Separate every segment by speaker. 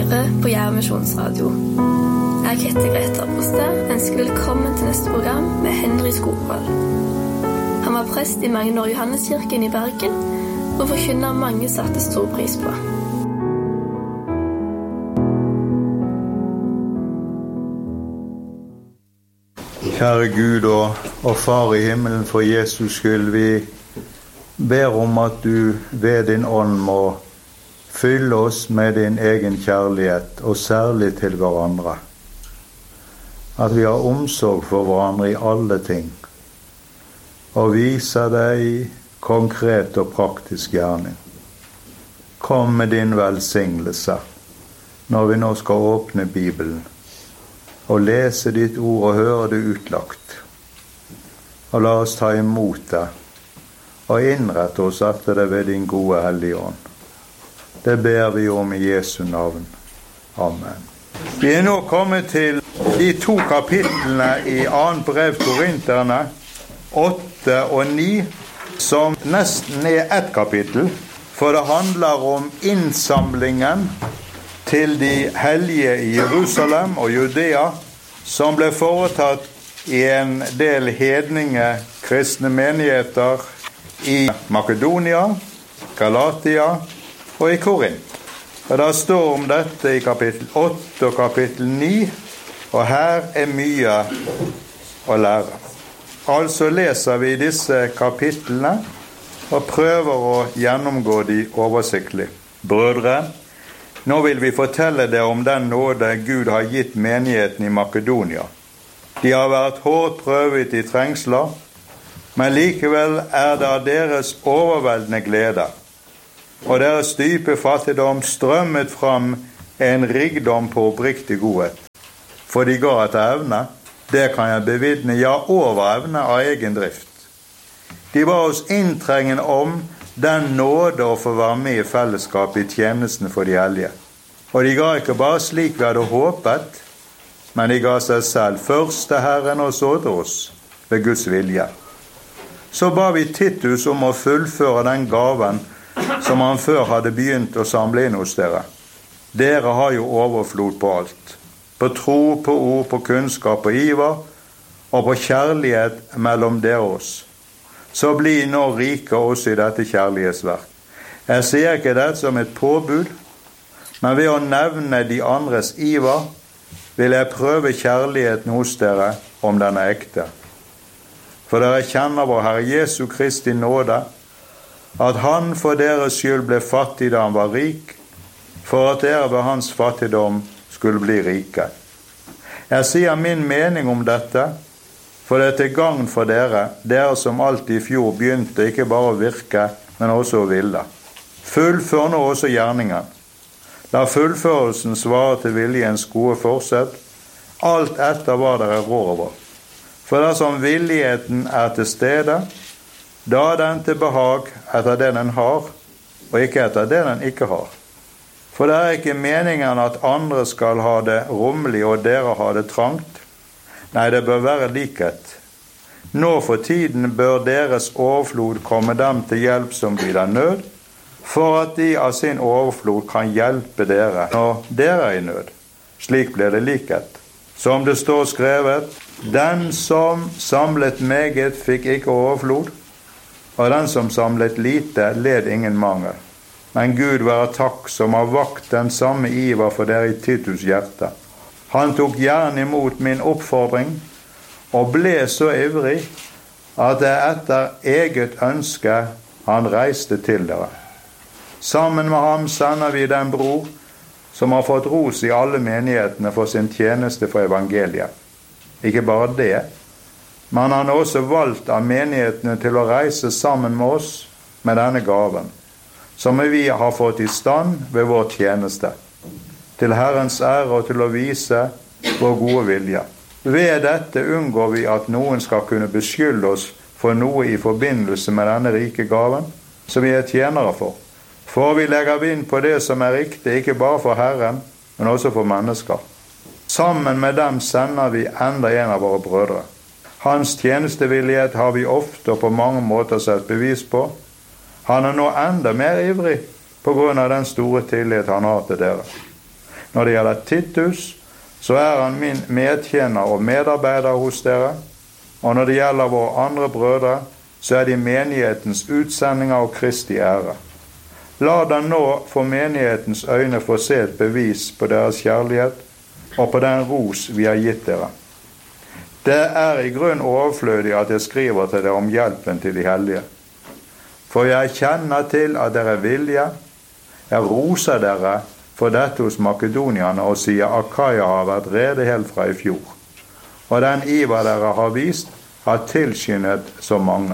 Speaker 1: hører på Jerv Misjonsradio. Jeg heter Greta Apostad, ønsker velkommen til neste program med Henry Skogvold. Han var prest i mange år i Johanneskirken i Bergen, og forkynner mange satte stor pris på.
Speaker 2: Kjære Gud og Far i himmelen, for Jesus skyld, vi ber om at du ved din ånd må fylle oss med din egen kjærlighet, og særlig til hverandre. At vi har omsorg for hverandre i alle ting, og viser deg i konkret og praktisk gjerning. Kom med din velsignelse når vi nå skal åpne Bibelen, og lese ditt ord og høre det utlagt. Og la oss ta imot det, og innrette oss etter det ved din gode hellige ånd. Det ber vi om i Jesu navn. Amen. Vi er nå kommet til de 2 kapitlene i 2. brev Korinterne, 8 og 9, som nesten er ett kapittel, for det handler om innsamlingen til de hellige i Jerusalem og Judea, som ble foretatt i en del hedninge kristne menigheter i Makedonia, Galatia og i Korint. Og det står om dette i kapittel 8 og kapittel 9, og her er mye å lære. Altså leser vi disse kapitlene og prøver å gjennomgå de oversiktlig. Brødre, nå vil vi fortelle dere om den nåde Gud har gitt menigheten i Makedonia. De har vært hårdt prøvet i trengsler, men likevel er det deres overveldende glede, og deres dype fattigdom strømmet fram en rikdom på oppriktig godhet. For de ga etter evne, det kan jeg bevidne, ja, over evne av egen drift. De ba oss inntrengende om den nåde å få være med i fellesskapet i tjenesten for de hellige. Og de ga ikke bare slik vi hadde håpet, men de ga seg selv først til Herren og så til oss ved Guds vilje. Så ba vi Titus om å fullføre den gaven som han før hadde begynt å samle inn hos dere. Dere har jo overflod på alt, på tro, på ord, på kunnskap og iver, og på kjærlighet mellom dere oss. Så bli nå rike også i dette kjærlighetsverk. Jeg sier ikke dette som et påbud, men ved å nevne de andres iver, vil jeg prøve kjærligheten hos dere om den er ekte. For dere kjenner vår Herre Jesu Kristi nåde, at han for deres skyld ble fattig da han var rik, for at dere ved hans fattigdom skulle bli rike. Jeg sier min mening om dette, for det er til gagn for dere, dere som alltid i fjor begynte ikke bare å virke, men også å ville. Fullfør nå også gjerningen. La fullførelsen svare til viljens gode forsett, alt etter hva dere rår over. For dersom villigheten er til stede, da er den til behag etter det den har, og ikke etter det den ikke har. For det er ikke meningen at andre skal ha det rommelig og dere ha det trangt. Nei, det bør være likhet. Nå for tiden bør deres overflod komme dem til hjelp som lider nød, for at de av sin overflod kan hjelpe dere når dere er i nød. Slik blir det likhet. Som det står skrevet, den som samlet meget fikk ikke overflod, og den som samlet lite led ingen mangel. Men Gud være takk som har vakt den samme iver for dere i Titus hjerte. Han tok gjerne imot min oppfordring, og ble så ivrig at det etter eget ønske han reiste til dere. Sammen med ham sender vi den bror som har fått ros i alle menighetene for sin tjeneste for evangeliet. Ikke bare det, men han har også valgt av menighetene til å reise sammen med oss med denne gaven, som vi har fått i stand ved vår tjeneste, til Herrens ære og til å vise vår gode vilje. Ved dette unngår vi at noen skal kunne beskylde oss for noe i forbindelse med denne rike gaven, som vi er tjenere for. For vi legger vind på det som er riktig, ikke bare for Herren, men også for mennesker. Sammen med dem sender vi enda en av våre brødre. Hans tjenestevillighet har vi ofte og på mange måter sett bevis på. Han er nå enda mer ivrig på grunn av den store tillit han har til dere. Når det gjelder Titus, så han min medtjener og medarbeider hos dere, og når det gjelder våre andre brødre, så de menighetens utsendinger og Kristi ære. La da nå for menighetens øyne få se et bevis på deres kjærlighet og på den ros vi har gitt dere. Det i grunn overflødig at jeg skriver til dere om hjelpen til de hellige. For jeg kjenner til at dere vilje. Jeg roser dere for dette hos makedonierne og sier Akaia har vært rede helt fra i fjor. Og den iver dere har vist, har tilskyndet så mange.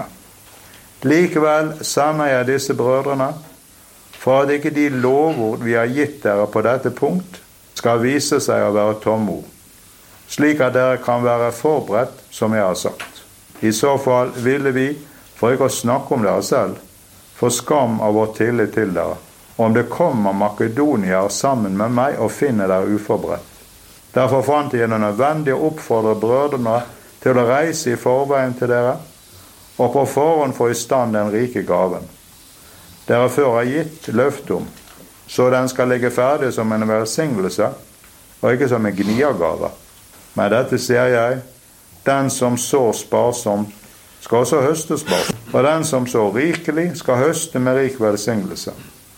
Speaker 2: Likevel sender jeg disse brødrene, for at ikke de lovord vi har gitt dere på dette punkt, skal vise seg å være tomme ord, slik at dere kan være forberedt, som jeg har sagt. I så fall ville vi, for ikke å snakke om dere selv, få skam av vår tillit til dere, om det kommer makedonier sammen med meg og finner dere uforberedt. Derfor fant jeg det nødvendig å oppfordre brødrene til å reise i forveien til dere, og på forhånd få i stand den rike gaven. Dere før har gitt løfte om, så den skal ligge ferdig som en velsignelse, og ikke som en gniergave. Men dette sier jeg, den som sår sparsomt, skal også høste sparsomt, og den som sår rikelig, skal høste med rik velsignelse.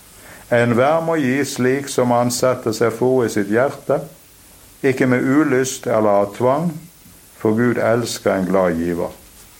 Speaker 2: Enhver må gi slik som han setter seg for i sitt hjerte, ikke med ulyst eller av tvang, for Gud elsker en glad giver.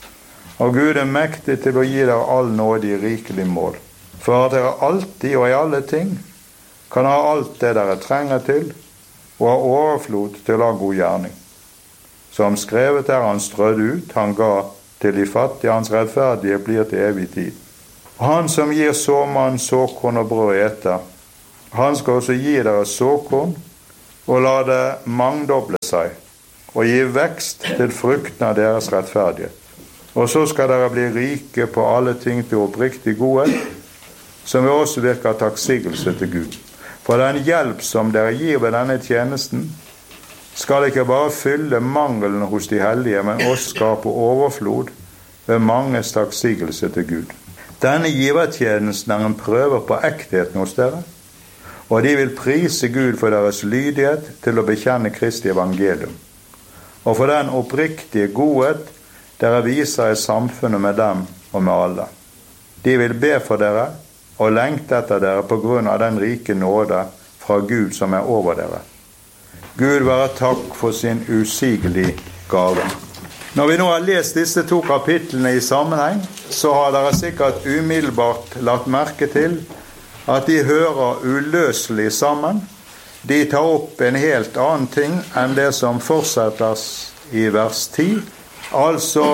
Speaker 2: Og Gud mektig til å gi dere all nåde i rikelig mål, for at dere alltid og i alle ting kan ha alt det dere trenger til, og ha overflod til å ha god gjerning. Som skrevet han strødde ut, han ga til de fattige, hans rettferdige blir til evig tid. Og han som gir såmannen såkorn og brød ete, han skal også gi dere såkorn, og la det mangdoble seg, og gi vekst til frukten av deres rettferdighet. Og så skal dere bli rike på alle ting til oppriktig godhet, som vil også virke takksigelse til Gud. For den hjelp som dere gir ved denne tjenesten, skal ikke bare fylle mangelen hos de hellige, men også skape overflod ved manges takksigelse til Gud. Denne givertjenesten en prøve på ektheten hos dere, og de vil prise Gud for deres lydighet til å bekjenne Kristi evangelium, og for den oppriktige godhet dere viser i samfunnet med dem og med alle. De vil be for dere og lengte etter dere på grunn av den rike nåde fra Gud som over dere. Gud være takk for sin usigelig gave. Når vi nå har lest disse 2 kapitlene i sammenheng, så har dere sikkert umiddelbart lagt merke til at de hører uløselig sammen. De tar opp en helt annen ting enn det som fortsettes i vers 10, altså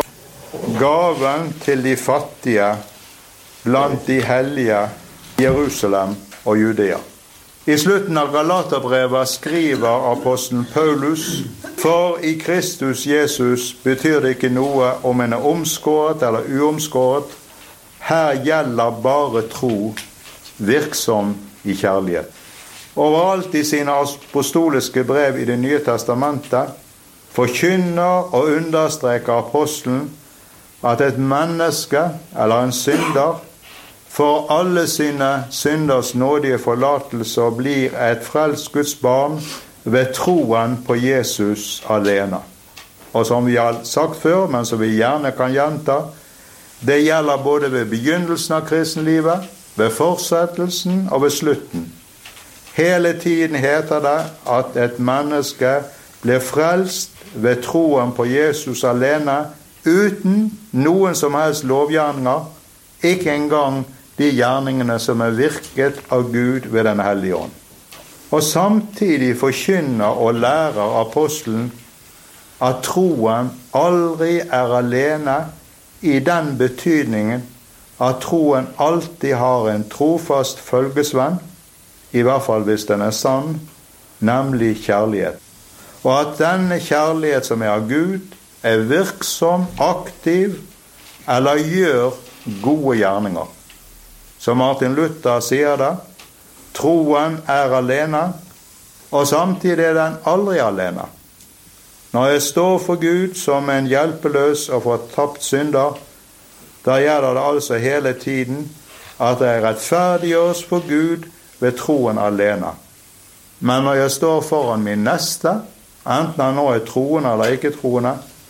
Speaker 2: gaven til de fattige blant de hellige Jerusalem og Judea. I slutten av Galaterbrevet skriver apostelen Paulus, for i Kristus Jesus betyr det ikke noe om en omskåret eller uomskåret. Her gjelder bare tro, virksom i kjærlighet. Overalt i sine apostoliske brev i Det nye testamentet forkynner og understreker apostelen at et menneske eller en synder for alle sine synders nådige forlatelse og blir et frelst Guds barn ved troen på Jesus alene. Og som vi har sagt før, men som vi gjerne kan gjenta, det gjelder både ved begynnelsen av kristenlivet, ved fortsettelsen og ved slutten. Hele tiden heter det at et menneske blir frelst ved troen på Jesus alene, uten noen som helst lovgjerninger, ikke engang de gjerningene som virket av Gud ved den hellige ånd. Og samtidig forkynner og lærer apostelen at troen aldri alene i den betydningen at troen alltid har en trofast følgesvenn, i hvert fall hvis den sann, nemlig kjærlighet. Og at denne kjærlighet som av Gud virksom, aktiv, eller gjør gode gjerninger. Som Martin Luther sier det, troen alene, og samtidig den aldri alene. Når jeg står for Gud som en hjelpeløs og fortapt synder, da gjelder det altså hele tiden at jeg rettferdiggjøres for Gud ved troen alene. Men når jeg står foran min neste, enten han nå troende eller ikke troende,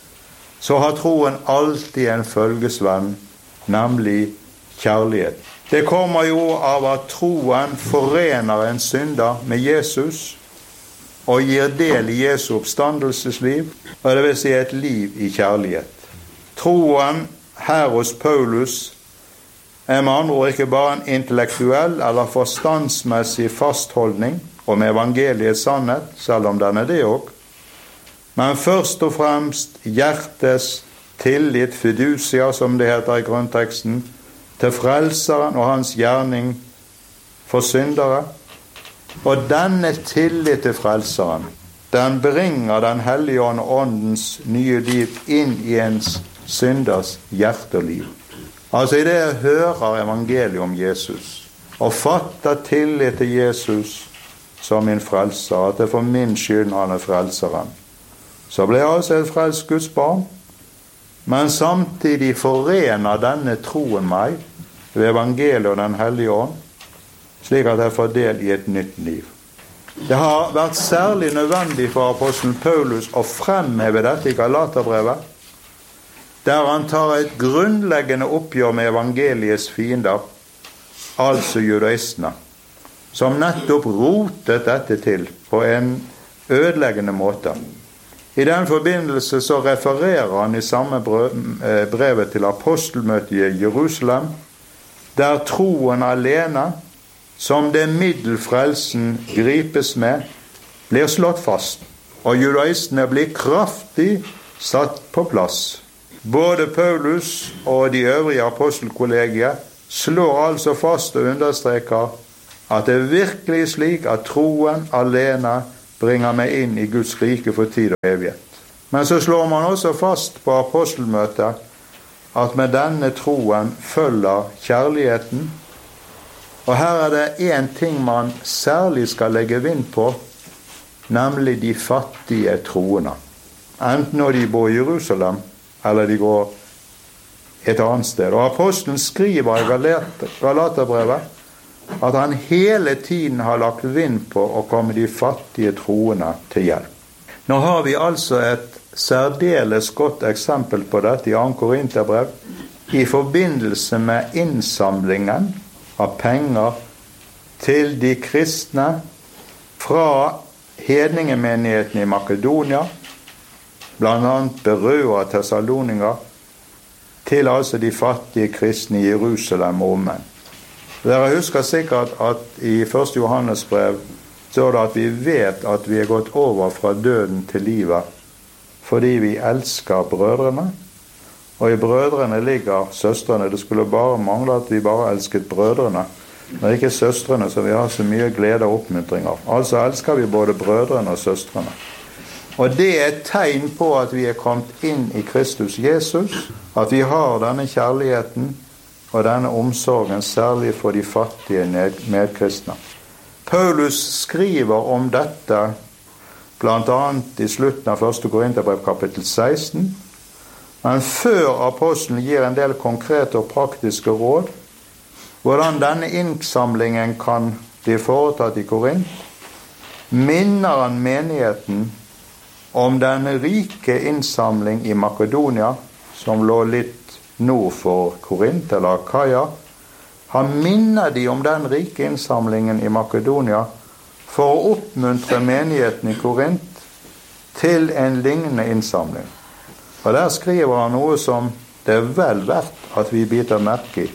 Speaker 2: så har troen alltid en følgesvenn, nemlig kjærlighet. Det kommer jo av at troen forener en synder med Jesus og gir del i Jesu oppstandelsesliv, og det vil si et liv i kjærlighet. Troen her hos Paulus med andre ord ikke bare en intellektuell eller forstandsmessig fastholdning om evangeliets sannhet, selv om den det også, men først og fremst hjertes tillit, fiducia, som det heter i grunnteksten, til frelseren og hans gjerning for syndere. Og denne tillit til frelseren, den bringer den hellige ånd og åndens nye liv inn i ens synders hjerte og liv. Altså i det jeg hører evangeliet om Jesus, og fatter tillit til Jesus som min frelser, at det for min skyld han frelseren, så ble jeg altså et frelst Guds barn, men samtidig forener denne troen meg ved evangeliet og den hellige ånd, slik at jeg får del i et nytt liv. Det har vært særlig nødvendig for apostelen Paulus å fremheve dette i Galaterbrevet, der han tar et grunnleggende oppgjør med evangeliets fiender, altså judaistene, som nettopp rotet dette til på en ødeleggende måte. I den forbindelse så refererer han i samme brevet til apostelmøtet i Jerusalem, der troen alene, som det middel frelsen gripes med, blir slått fast, og judaistene blir kraftig satt på plass. Både Paulus og de øvrige apostelkollegier slår altså fast og understreker at det er virkelig slik at troen alene bringer meg inn i Guds rike for tid og evighet. Men så slår man også fast på apostelmøtet at med denne troen følger kjærligheten, og her er det en ting man særlig skal legge vind på, nemlig de fattige troende. Enten når de bor i Jerusalem, eller de går et annet sted. Og apostelen skriver i Galaterbrevet at han hele tiden har lagt vind på å komme de fattige troende til hjelp. Nå har vi altså et særdeles godt eksempel på dette i 2. Korinterbrev i forbindelse med innsamlingen av penger til de kristne fra hedningemenigheten i Makedonia, blant annet Berøa og Thessalonika, til altså de fattige kristne i Jerusalem og omvendt. Dere husker sikkert at i 1. Johannes brev står det at vi vet at vi er gått over fra døden til livet fordi vi elsker brødrene, og i brødrene ligger søstrene. Det skulle bare mangle at vi bare elsket brødrene, men ikke søstrene, så vi har så mye glede og oppmuntring av. Altså elsker vi både brødrene og søstrene. Og det er et tegn på at vi er kommet inn i Kristus Jesus, at vi har denne kjærligheten og denne omsorgen, særlig for de fattige medkristne. Paulus skriver om dette blant annet i slutten av 1. Korinterbrev kapittel 16, men før apostelen gir en del konkrete og praktiske råd, hvordan denne innsamlingen kan bli foretatt i Korint, minner han menigheten om denne rike innsamling i Makedonia, som lå litt nord for Korint eller Akaia. Han minner de om den rike innsamlingen i Makedonia for å oppmuntre menigheten i Korint til en lignende innsamling. Og der skriver han noe som det er vel verdt at vi biter merke i.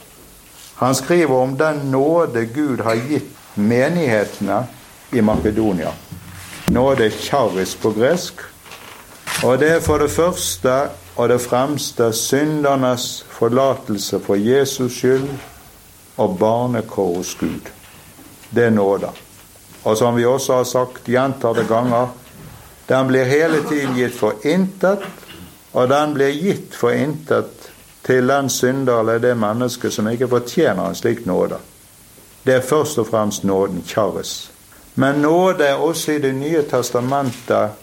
Speaker 2: Han skriver om den nåde Gud har gitt menighetene i Makedonia. Nåde charis på gresk, og det er for det første og det fremste syndernes forlatelse for Jesus skyld og barnekår hos Gud. Det er nåde. Og som vi også har sagt gjentatte ganger, den blir hele tiden gitt for intet, og den blir gitt for intet til den synder eller det menneske som ikke fortjener en slik nåde. Det er først og fremst nåden, charis. Men nåde er også i Det nye testamentet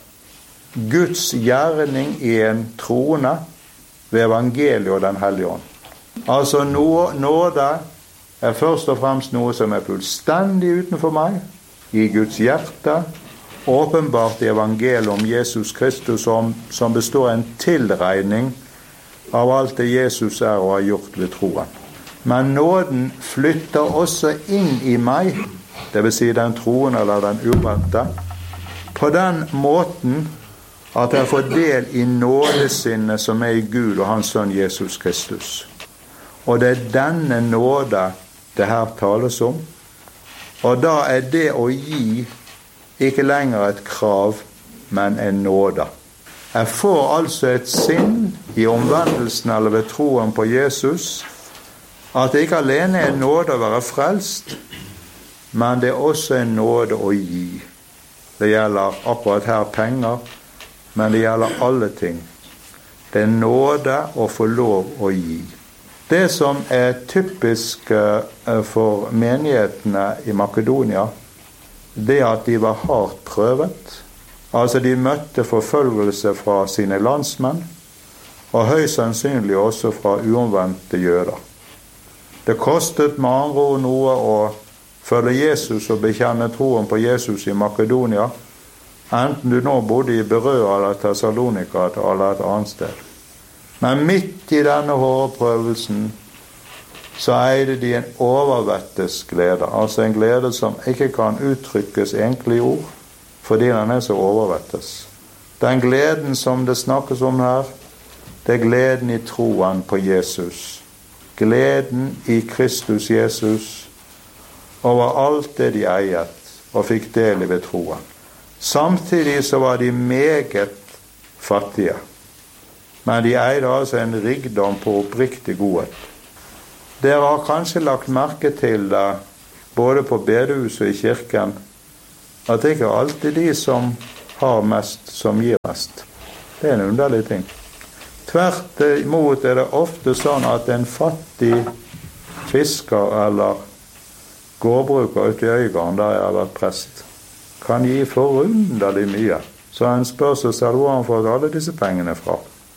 Speaker 2: Guds gjerning i en troende ved evangeliet og den hellige ånd. Altså nåde er først og fremst noe som er fullstendig utenfor meg, i Guds hjerte, åpenbart i evangeliet om Jesus Kristus som består en tilregning av alt det Jesus er og har gjort ved troen. Men nåden flytter også inn i meg, det vil si den troen eller den uvante, på den måten at jeg får del i nådesinnet som er i Gud og hans sønn Jesus Kristus. Og det er denne nåde det her tales om, og da er det å gi ikke lenger et krav, men en nåde. Jeg får altså et sinn i omvendelsen eller ved troen på Jesus, at det ikke alene er nåde å være frelst, men det er også en nåde å gi. Det gjelder akkurat her penger, men det gjelder alle ting. Det er nåde å få lov å gi. Det som er typisk for menighetene i Makedonia, det at de var hardt prøvet. Altså de møtte forfølgelse fra sine landsmenn, og høyst sannsynlig også fra uomvendte jøder. Det kostet med andre ord noe å følge Jesus og bekjenne troen på Jesus i Makedonia, enten du nå bodde i Berøa eller Thessalonika eller et annet sted. Men midt i denne hårprøvelsen så eide de en overvettes glede, altså en glede som ikke kan uttrykkes enkle i ord, fordi den er så overvettes. Den gleden som det snakkes om her, det er gleden i troen på Jesus. Gleden i Kristus Jesus over alt det de eiet og fikk del i ved troen. Samtidig så var de meget fattige, men de eide altså en rikdom på oppriktig godhet. Dere har kanskje lagt merke til det, både på bedehuset og i kirken, at det ikke er alltid de som har mest, som gir mest. Det er en underlig ting. Tvert imot er det ofte sånn at en fattig fisker eller gårdbruker ute i Øygarden, der jeg har vært prest, kan gi forunderlig mye. Så han spør seg selv hvor han får alle disse pengene fra.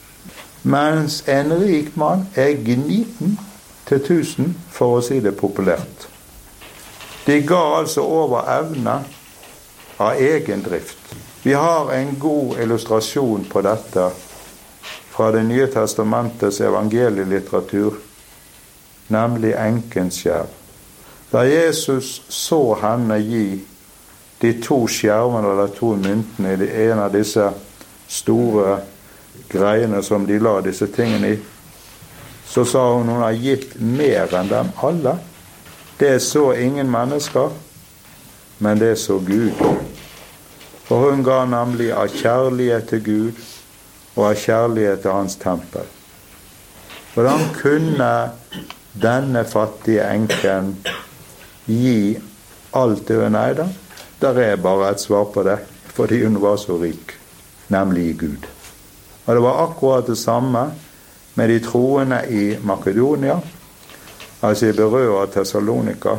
Speaker 2: Mens en rik mann er gniten til 1000, for å si det populært. De ga altså over evne av egen drift. Vi har en god illustrasjon på dette fra Det nye testamentets evangelielitteratur, nemlig enkens skjerv. Da Jesus så henne gi de 2 skjervene eller 2 myntene i en av disse store greiene som de la disse tingene i, så sa hun har gitt mer enn dem alle. Det så ingen mennesker, men det så Gud. For hun ga nemlig av kjærlighet til Gud og av kjærlighet til hans tempel. Hvordan kunne denne fattige enken gi alt det hun eide? Der er bare et svar på det, fordi hun var så rik, nemlig i Gud. Og det var akkurat det samme med de troende i Makedonia, altså i Berøa og Thessalonika.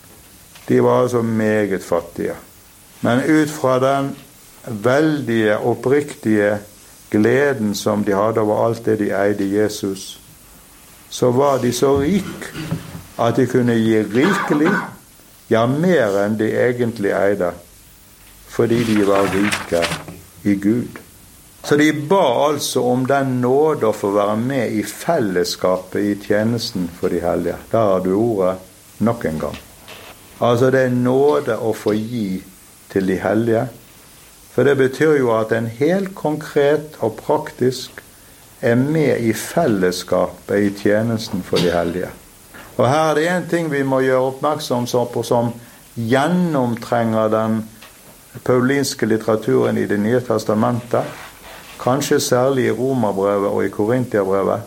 Speaker 2: De var altså meget fattige. Men ut fra den veldige, oppriktige gleden som de hadde over alt det de eide i Jesus, så var de så rik at de kunne gi rikelig, ja, mer enn de egentlig eide, fordi de var rike i Gud. Så de ba altså om den nåde å få være med i fellesskapet i tjenesten for de hellige. Der har du ordet nok en gang. Altså det er nåde å få gi til de hellige, for det betyr jo at en helt konkret og praktisk er med i fellesskapet i tjenesten for de hellige. Og her er det en ting vi må gjøre oppmerksom på som gjennomtrenger den paulinske litteraturen i Det nye testamentet, kanskje særlig i Romerbrevet og i Korintiabrevet,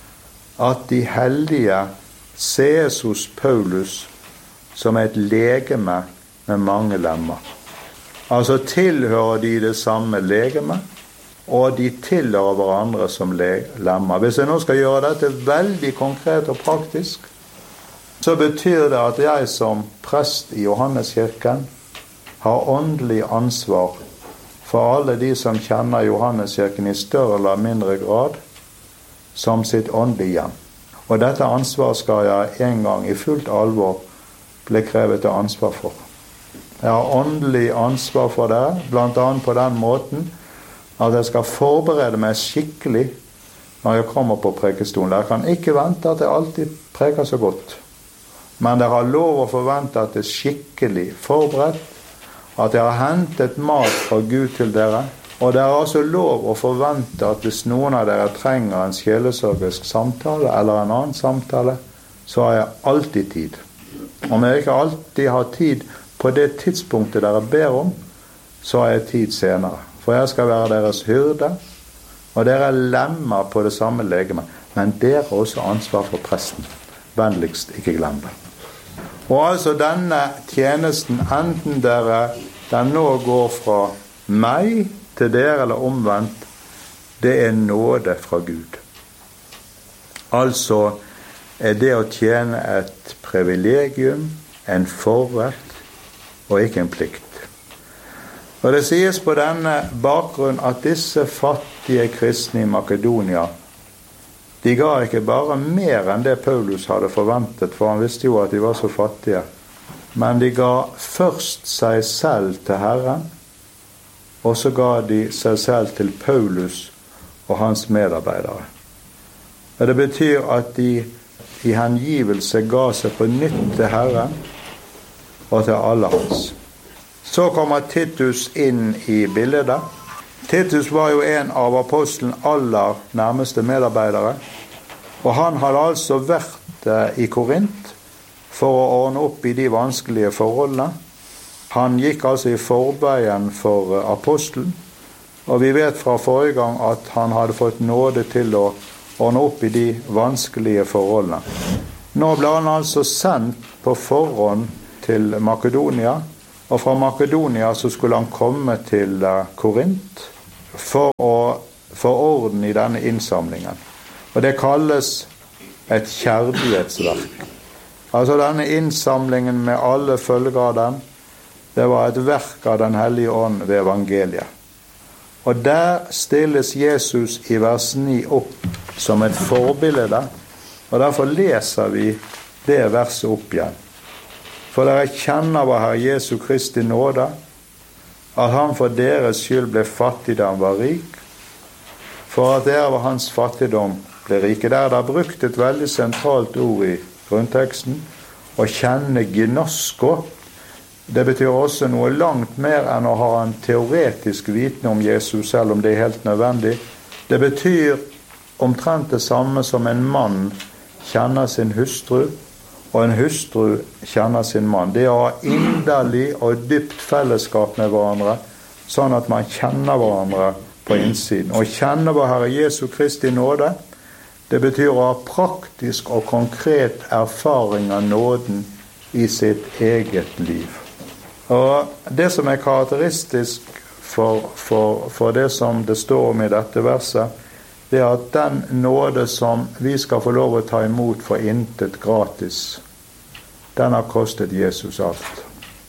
Speaker 2: at de hellige ses hos Paulus som et legeme med mange lemmer. Altså tilhører de det samme legeme, og de tilhører hverandre som lemmer. Hvis jeg nå skal gjøre dette veldig konkret og praktisk, så betyr det at jeg som prest i Johanneskirken har åndelig ansvar for alle de som kjenner Johanneskirken i større eller mindre grad som sitt åndelige hjem. Og dette ansvar skal jeg en gang i fullt alvor bli krevet til ansvar for. Jeg har åndelig ansvar for dere, blant annet på den måten at jeg skal forberede meg skikkelig når jeg kommer på prekestolen. Dere kan ikke vente at jeg alltid preker så godt. Men dere har lov å forvente at det er skikkelig forberedt, at jeg har hentet mat fra Gud til dere, og dere har også lov å forvente at hvis noen av dere trenger en sjelesorgisk samtale eller en annen samtale, så har jeg alltid tid. Om jeg ikke alltid har tid på det tidspunktet dere ber om, så har jeg tid senere. For jeg skal være deres hyrde, og dere lemmer på det samme legeme. Men dere har også ansvar for presten. Vennligst ikke glem det. Og altså denne tjenesten, enten den nå går fra meg til dere eller omvendt, det er nåde fra Gud. Altså er det å tjene et privilegium, en forrett, og ikke en plikt. Og det sies på denne bakgrunn at disse fattige kristne i Makedonia, de ga ikke bare mer enn det Paulus hadde forventet, for han visste jo at de var så fattige, men de ga først seg selv til Herren, og så ga de seg selv til Paulus og hans medarbeidere. Og det betyr at de i hengivelse ga seg på nytt til Herren og til alle hans. Så kommer Titus inn i bildet. Titus var jo en av apostelen aller nærmeste medarbeidere, og han hadde altså vært i Korint for å ordne opp i de vanskelige forholdene. Han gikk altså i forveien for apostelen, og vi vet fra forrige gang at han hadde fått nåde til å ordne opp i de vanskelige forholdene. Nå ble han altså sendt på forhånd til Makedonia, og fra Makedonia så skulle han komme til Korint for å få orden i denne innsamlingen. Og det kalles et kjærlighetsverk. Altså denne innsamlingen med alle følger av den, det var et verk av Den hellige ånd ved evangeliet. Og der stilles Jesus i vers 9 opp som et forbilde, og derfor leser vi det verset opp igjen. For dere kjenner hva Herre Jesu Kristi nåde, at han for deres skyld ble fattig da han var rik, for at dere var hans fattigdom ble rike. Der er det brukt et veldig sentralt ord i grunnteksten, å kjenne gnosko. Det betyr også noe langt mer enn å ha en teoretisk viten om Jesus, selv om det er helt nødvendig. Det betyr omtrent det samme som en mann kjenner sin hustru, og en hustru kjenner sin mann. Det å ha inderlig og dypt fellesskap med hverandre, sånn at man kjenner hverandre på innsiden. Og kjenne hva Herre Jesu Kristi nåde, det betyr å ha praktisk og konkret erfaring av nåden i sitt eget liv. Og det som er karakteristisk for det som det står om i dette verset, det er at den nåde som vi skal få lov å ta imot for intet gratis, den har kostet Jesus alt.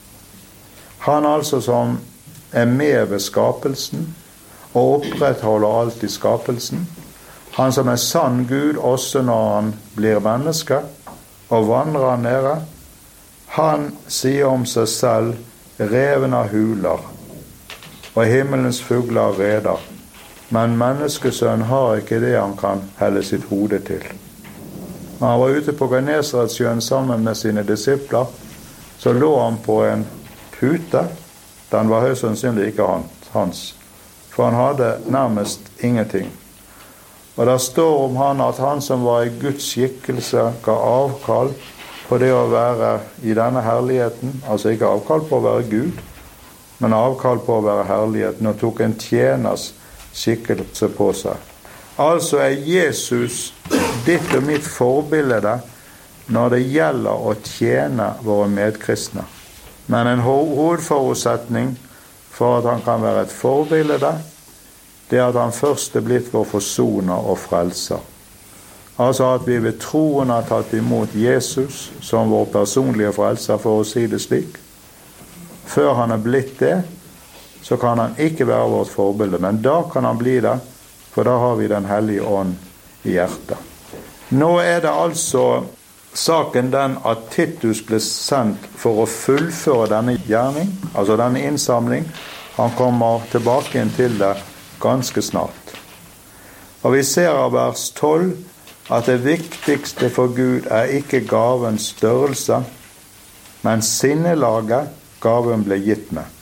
Speaker 2: Han altså som er med ved skapelsen og opprettholder alt i skapelsen, han som er sann Gud også når han blir menneske og vandrer nede, han sier om seg selv reven av huler og himmelens fugler reder, men menneskesønnen har ikke det han kan helle sitt hode til. Når han var ute på Genesaretsjøen sammen med sine disipler, så lå han på en pute. Den var høyst sannsynlig ikke hans, for han hadde nærmest ingenting. Og der står om han at han som var i Guds skikkelse ga avkall på det å være i denne herligheten, altså ikke avkall på å være Gud, men avkall på å være herligheten, og tok en tjeners skikkelse på seg. Altså er Jesus ditt og mitt forbilde når det gjelder å tjene våre medkristne. Men en hovedforutsetning for at han kan være et forbilde, det er at han først er blitt vår forsoner og frelser. Altså at vi ved troen har tatt imot Jesus som vår personlige frelser, for å si det slik. Før han er blitt det, så kan han ikke være vårt forbilde, men da kan han bli det, for da har vi Den hellige ånd i hjertet. Nå er det altså saken den at Titus ble sendt for å fullføre denne gjerning, altså denne innsamling. Han kommer tilbake igjen til det ganske snart. Og vi ser av vers 12 at det viktigste for Gud ikke gavens størrelse, men sinnelaget gaven ble gitt med.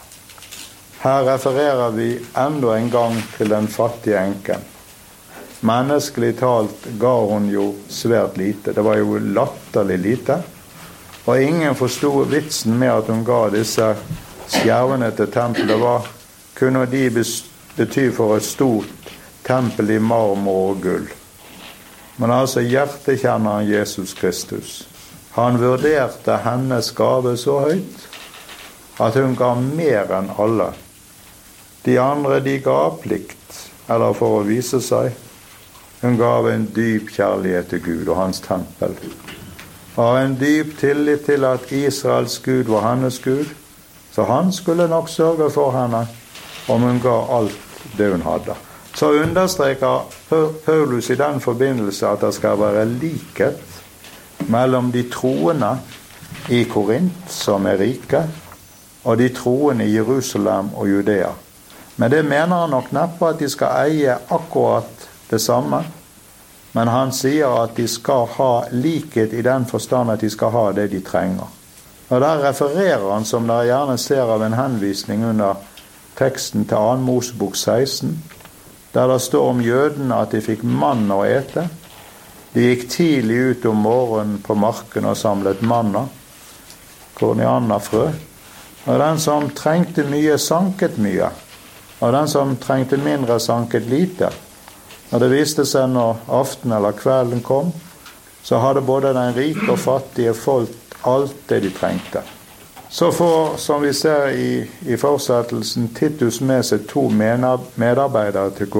Speaker 2: Her refererer vi enda en gang til den fattige enken. Menneskelig talt ga hun jo svært lite. Det var jo latterlig lite. Og ingen forstod vitsen med at hun ga disse skjervene til tempelet. Hva kunne de bety for et stort tempel i marmor og gull? Men altså hjertekjenneren Jesus Kristus. Han vurderte hennes gave så høyt at hun ga mer enn alle. De andre de ga plikt, eller for å vise seg. Hun gav en dyp kjærlighet til Gud og hans tempel. Og en dyp tillit til at Israels Gud var hennes Gud, så han skulle nok sørge for henne om hun ga alt det hun hadde. Så understreker Paulus i den forbindelse at det skal være likhet mellom de troende i Korint, som rike, og de troende i Jerusalem og Judea. Men det mener han nok neppe at de skal eie akkurat det samme, men han sier at de skal ha likhet i den forstand at de skal ha det de trenger. Og der refererer han, som dere gjerne ser av en henvisning under teksten til 2. Mosebok 16, der det står om jødene at de fikk manna å ete. De gikk tidlig ut om morgenen på marken og samlet manna, kornianafrø. Og den som trengte mye, sanket mye, og den som trengte mindre, sanket lite. Når det viste seg når aften eller kvelden kom, så hadde både den rike og fattige folk alt det de trengte. Så får, som vi ser i fortsettelsen, Titus med seg 2 medarbeidere til